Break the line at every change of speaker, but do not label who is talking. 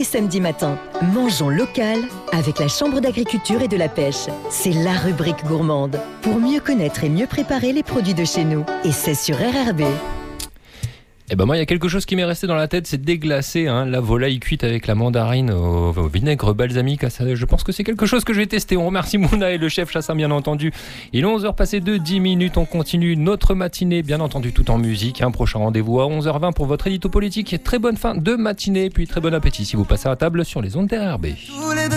samedi matin. Mangeons local avec la Chambre d'agriculture et de la pêche. C'est la rubrique gourmande pour mieux connaître et mieux préparer les produits de chez nous. Et c'est sur RRB.
Eh ben moi, il y a quelque chose qui m'est resté dans la tête, c'est déglacer la volaille cuite avec la mandarine au vinaigre balsamique. Je pense que c'est quelque chose que je vais tester. On remercie Mouna et le chef Chassin, bien entendu. Il est 11h passé de 10 minutes. On continue notre matinée, bien entendu, tout en musique. Prochain rendez-vous à 11h20 pour votre édito politique. Très bonne fin de matinée, puis très bon appétit si vous passez à table sur les ondes d'RRB.